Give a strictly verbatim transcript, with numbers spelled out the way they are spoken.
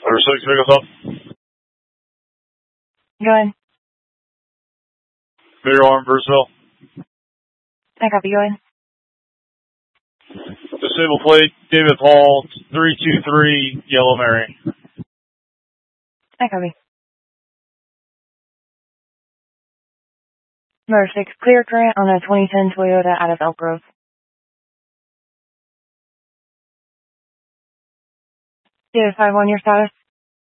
Number six, pick us up. Go ahead. Bigger arm, Bruceville. I copy, go ahead. Disable plate, David Paul, three two three, Yellow Mary. I copy. Number six, clear current on a twenty ten Toyota out of Elk Grove. David five one, your status?